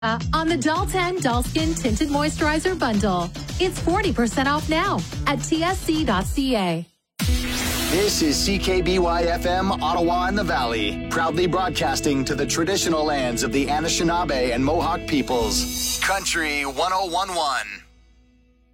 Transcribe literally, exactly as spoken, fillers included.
Uh, on the Doll ten Doll Skin Tinted Moisturizer Bundle. It's forty percent off now at T S C dot C A. This is C K B Y F M, Ottawa and the Valley, proudly broadcasting to the traditional lands of the Anishinaabe and Mohawk peoples. Country one oh one point one.